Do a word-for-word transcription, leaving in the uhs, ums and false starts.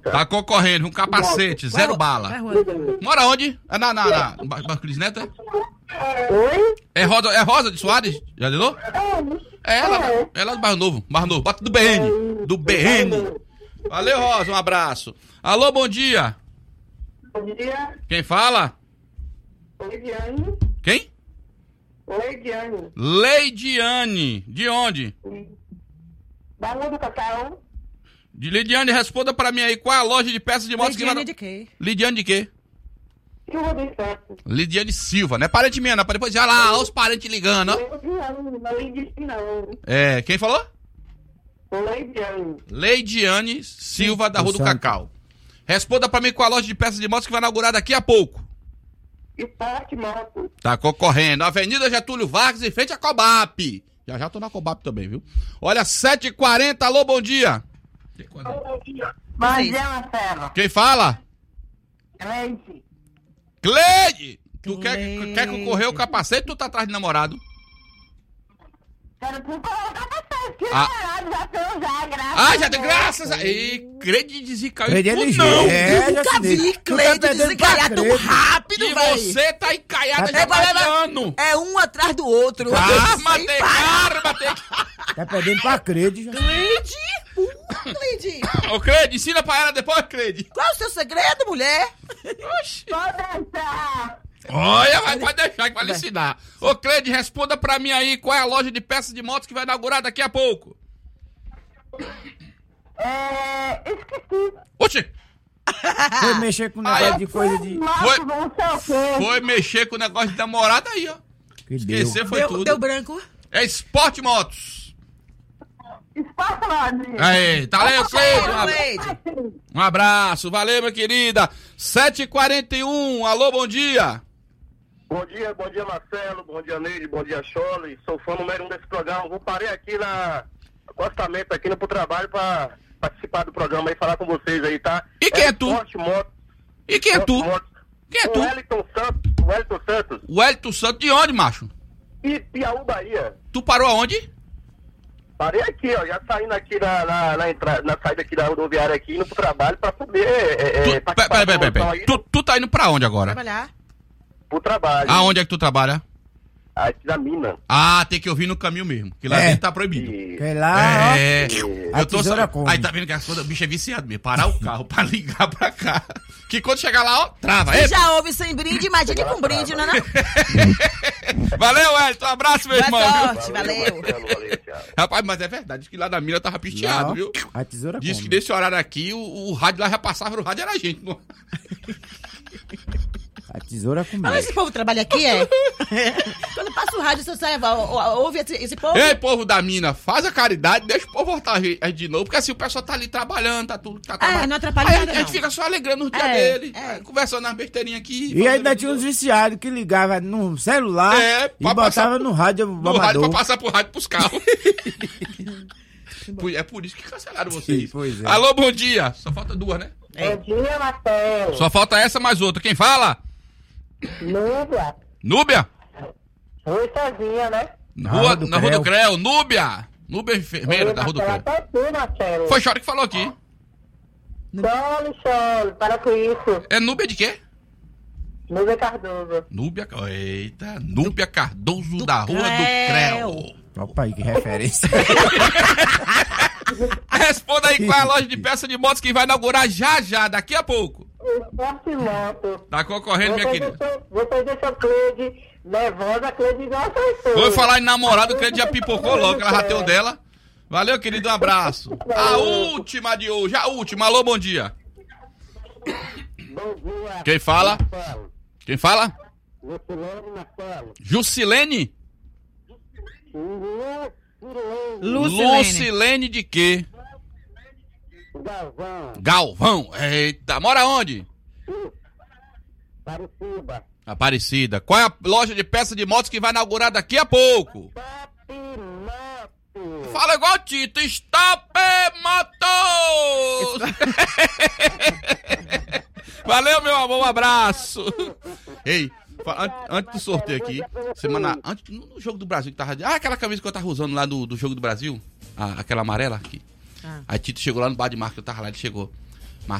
Tá concorrendo, um capacete, Qual- zero qual- bala. qual é a rua? Mora onde? É na, na, na Barco Cris Neto, é? Oi? É Rosa, é Rosa de Soares? Já deu? É ela, é ela do Barro Novo, Barro Novo, bota do B N, do B N. Valeu, Rosa, um abraço. Alô, bom dia. Bom dia. Quem fala? Leidiane. Quem? Leidiane. Leidiane. De onde? Da Rua do Cacau. De Lidiane, responda pra mim aí, qual é a loja de peças de motos que vai... Lidiane de quê? Lidiane de quê? Silva do Inseto. Lidiane Silva, não é parente minha, não, pra depois já lá, ó, os parentes ligando, ó. Leidiane, não é Leidiane, não. É, quem falou? Leidiane. Leidiane Silva, da Rua do Santo. Cacau. Responda pra mim qual a loja de peças de motos que vai inaugurar daqui a pouco. E Parque Moto. Tá concorrendo. Avenida Getúlio Vargas, em frente à Cobap. Já já tô na Cobap também, viu? Olha, sete e quarenta, alô, bom dia. Bom dia, Marcelo. Quem fala? Cleide. Cleide! Tu quer, Cleide. quer concorrer o capacete ou tu tá atrás de namorado? Quero colocar vocês. Que Ah. namorado já tenho já, graças Ah, a já tem Deus. graças a... Ei, Cleide desencaiu. Cleide é Tu ligeiro. não! É, Eu nunca Jacinei. vi Tu tá Cleide perdendo desencalhar pra tão Cleide. rápido, E velho. você tá encaiada Tá já perdendo- trabalhando. É um atrás do outro. Arma, Sem tem parar. arma, tem... Tá perdendo pra Crede, já. Cleide? Uh, Cleide. Ô, Cleide, ensina pra ela depois, Cleide. Qual é o seu segredo, mulher? Oxi. Pode deixar. Olha, vai, pode deixar que vai lhe ensinar. Ô, Cleide, responda pra mim aí qual é a loja de peças de motos que vai inaugurar daqui a pouco. É... Esqueci. Oxi, Foi mexer com um negócio de coisa de... Foi- Moto, não sei o quê. foi mexer com o negócio de namorada aí, ó. Que deu. Esquecer foi Deu, tudo. deu branco. É Esporte Motos. Espaço Lodinho. Aí, tá aí, Cleide. Um, ab- Cleide. um abraço, valeu, minha querida. sete e quarenta e um, alô, bom dia. Bom dia, bom dia Marcelo, bom dia Neide, bom dia Chole. Sou fã número um desse programa. Vou parei aqui na acostamento aqui no pro trabalho pra participar do programa e falar com vocês aí, tá? E quem é tu? Esporte Moto. E quem é tu? Esporte Moto. Quem é O tu? Wellington Santos, o Wellington Santos O Hélito Santos, de onde, macho? e Piauí, Bahia. Tu parou aonde? Parei aqui, ó, já saindo aqui na, na, na, entrada, na saída aqui da rodoviária aqui, indo pro trabalho pra poder é, Tu, é, pera, participar pera, da pera, pera, promoção pera. aí Tu, tu tá indo pra onde agora? Trabalhar. pro trabalho. Aonde é que tu trabalha? Aqui da mina. Ah, tem que ouvir no caminho mesmo, que lá É. dentro tá proibido. E... Que lá, É, A eu tô tesoura só... come. Aí tá vendo que as coisas, o bicho é viciado mesmo. Parar o carro pra ligar pra cá. Que quando chegar lá, ó, trava. Você Epa. já ouve sem brinde, imagine com brinde, não é não? Valeu, Hélito. Um abraço, meu Boa irmão. viu? sorte, valeu. Marcelo, valeu, tchau. Rapaz, mas é verdade, diz que lá da mina tava pisteado, Lá, ó, viu? A tesoura Diz que come. nesse horário aqui, o, o rádio lá já passava, o rádio era a gente. Não? A tesoura come. Mas esse povo trabalha aqui, é? Quando passa o rádio, você sai, ó, ó, ouve esse, esse povo. Ei, povo da mina, faz a caridade, deixa o povo voltar aí de novo, porque assim o pessoal tá ali trabalhando, tá tudo, tá trabalhando. não atrapalha Aí nada, a gente não. fica só alegrando o dia É, dele, é. aí conversando nas besteirinhas aqui. E fazendo ainda tinha uns viciados que ligavam no celular É, e pra botava passar no rádio no rádio amador. pra passar pro rádio pros carros. Por- é por isso que cancelaram vocês. Sim, pois é. Alô, bom dia. Só falta duas, né? Bom dia, Marcelo. Só falta essa mais outra. Quem fala? Núbia. Núbia? Oi, sozinha, né? Na Rua, Rua do na Rua do Creu. Creu. Núbia. Núbia enfermeira da Rua do Creu. Até tu, Marcelo. Foi Chora que falou aqui. Chole, chole, para com isso. É Núbia de quê? Núbia Cardoso. Núbia... Eita. Núbia Cardoso do da Rua do Creu. Creu. Opa aí, que referência. Responda aí qual é a loja de peça de motos que vai inaugurar já já, daqui a pouco. Esporte Moto. Tá concorrendo, minha Você querida. deixou, você deixou Cleide nervosa, Cleide igual você. Vou falar em namorado, o Cleide já pipocou logo, ela já tem o dela. Valeu, querido, um abraço. A última de hoje, a última. Alô, bom dia. Bom dia, Quem fala? Marcelo. Quem fala? Lucilene, Marcelo. Jusilene? Lucilene. Lucilene. Lucilene de quê? Galvão. Galvão. Eita, mora onde? Pareciba. Aparecida. Qual é a loja de peça de motos que vai inaugurar daqui a pouco? Papimoto. Fala igual o Tito. Stop Motos! Valeu, meu amor, um abraço. Ei, fa- an- antes do sorteio aqui, semana antes, no no Jogo do Brasil que tava... Ah, aquela camisa que eu tava usando lá do, do Jogo do Brasil, a- aquela amarela aqui. Ah. Aí Tito chegou lá no bar de marca que eu tava lá, ele chegou.